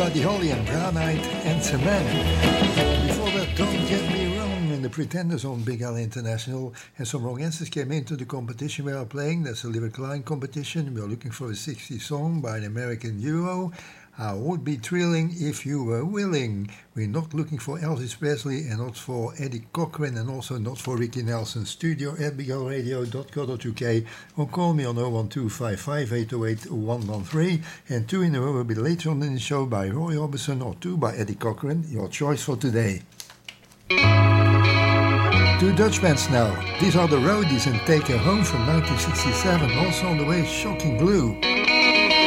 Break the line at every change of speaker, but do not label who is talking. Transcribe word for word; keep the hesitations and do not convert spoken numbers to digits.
Buddy Holly and Brown Eyed and Savannah. Before that, Don't Get Me Wrong and the Pretenders on Big Al International. And some wrong answers came into the competition we are playing. That's a Liver Klein competition. We are looking for a sixties song by an American duo. I would be thrilling if you were willing. We're not looking for Elvis Presley and not for Eddie Cochran and also not for Ricky Nelson. Studio at big al radio dot co dot u k or call me on oh one two five five, eight oh eight, one one three. And two in a row will be later on in the show by Roy Orbison or two by Eddie Cochran. Your choice for today. Two Dutch bands now. These are the Roadies and Take Her Home from nineteen sixty-seven. Also on the way, Shocking Blue.